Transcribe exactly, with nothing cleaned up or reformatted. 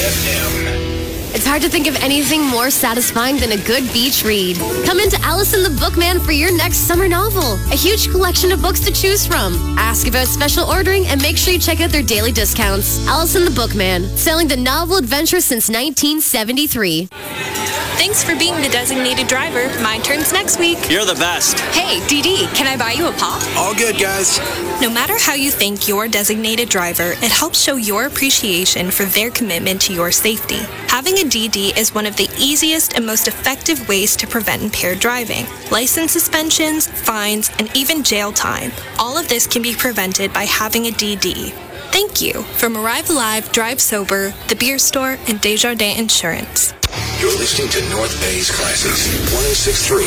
F M. It's hard to think of anything more satisfying than a good beach read. Come into Allison the Bookman for your next summer novel. A huge collection of books to choose from. Ask about special ordering and make sure you check out their daily discounts. Allison the Bookman, selling the novel adventure since nineteen seventy-three. Thanks for being the designated driver. My turn's next week. You're the best. Hey, D D, can I buy you a pop? All good, guys. No matter how you thank your designated driver, it helps show your appreciation for their commitment to your safety. Having a D D is one of the easiest and most effective ways to prevent impaired driving. License suspensions, fines, and even jail time. All of this can be prevented by having a D D. Thank you. From Arrive Alive, Drive Sober, The Beer Store, and Desjardins Insurance. You're listening to North Bay's Classics, one oh six point three